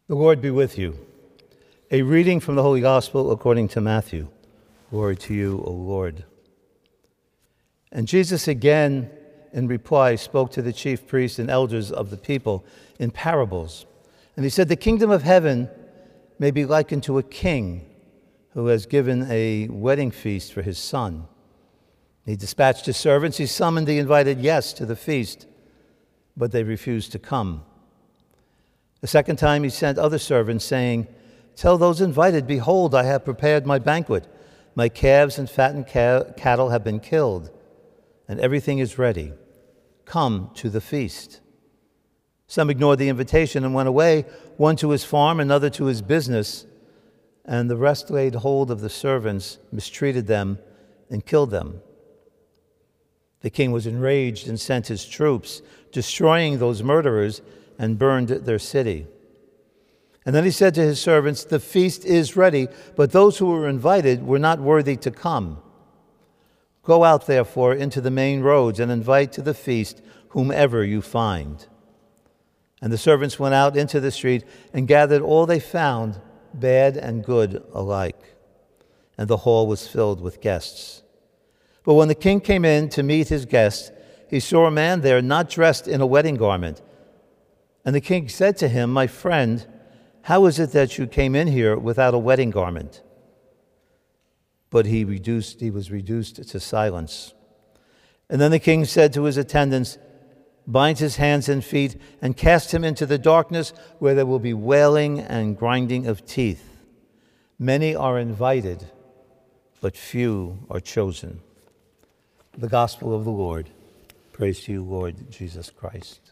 The Lord be with you. A reading from the Holy Gospel according to Matthew. Glory to you, O Lord. And Jesus again, in reply, spoke to the chief priests and elders of the people in parables. And he said, "The kingdom of heaven may be likened to a king who has given a wedding feast for his son. He dispatched his servants. He summoned the invited guests to the feast, but they refused to come. The second time he sent other servants, saying, 'Tell those invited, behold, I have prepared my banquet. My calves and fattened cattle have been killed, and everything is ready. Come to the feast.' Some ignored the invitation and went away, one to his farm, another to his business, and the rest laid hold of the servants, mistreated them, and killed them. The king was enraged and sent his troops, destroying those murderers, and burned their city. And then he said to his servants, 'The feast is ready, but those who were invited were not worthy to come. Go out, therefore, into the main roads and invite to the feast whomever you find.' And the servants went out into the street and gathered all they found, bad and good alike. And the hall was filled with guests. But when the king came in to meet his guests, he saw a man there not dressed in a wedding garment. And the king said to him, 'My friend, how is it that you came in here without a wedding garment?' But he was reduced to silence. And then the king said to his attendants, 'Bind his hands and feet and cast him into the darkness, where there will be wailing and grinding of teeth. Many are invited, but few are chosen.'" The Gospel of the Lord. Praise to you, Lord Jesus Christ.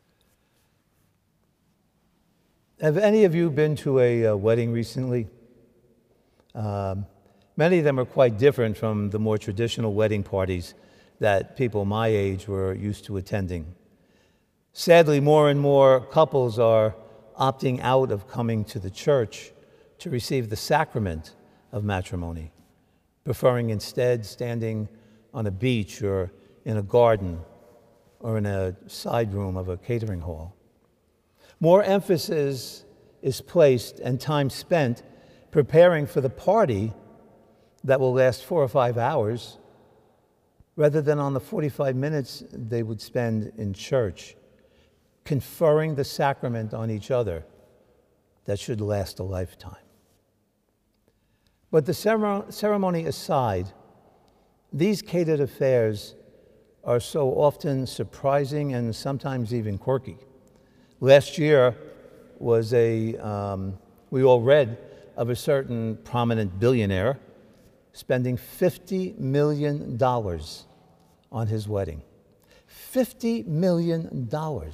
Have any of you been to a wedding recently? Many of them are quite different from the more traditional wedding parties that people my age were used to attending. Sadly, more and more couples are opting out of coming to the church to receive the sacrament of matrimony, preferring instead standing on a beach or in a garden or in a side room of a catering hall. More emphasis is placed and time spent preparing for the party that will last 4 or 5 hours rather than on the 45 minutes they would spend in church, conferring the sacrament on each other that should last a lifetime. But the ceremony aside, these catered affairs are so often surprising and sometimes even quirky. Last year was we all read of a certain prominent billionaire spending $50 million on his wedding. $50 million.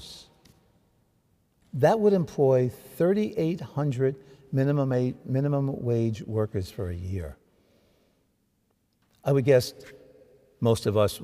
That would employ 3,800 minimum wage workers for a year. I would guess most of us